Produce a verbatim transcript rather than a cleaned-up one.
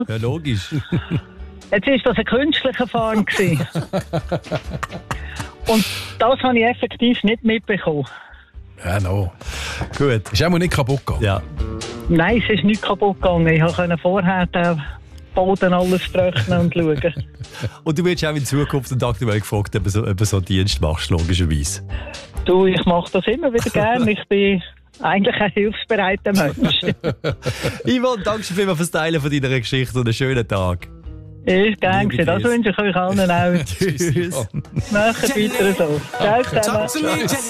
Ja, logisch. Jetzt war das ein künstlicher Fahnen gewesen. Und das habe ich effektiv nicht mitbekommen. Ja, no. Gut. Ist auch mal nicht kaputt gegangen? Ja. Nein, es ist nicht kaputt gegangen. Ich konnte vorher den Boden alles trocknen und schauen. Und du wirst auch in Zukunft und aktuell gefragt, ob du so, ob du so einen Dienst machst, logischerweise. Du, ich mache das immer wieder gerne. Ich bin eigentlich ein hilfsbereiter Mensch. Yvonne, danke schon vielmals fürs Teilen von deiner Geschichte und einen schönen Tag. Ist gern gewesen. Das wünsche ich euch allen auch. Tschüss. Macht weiter so. Ciao zusammen.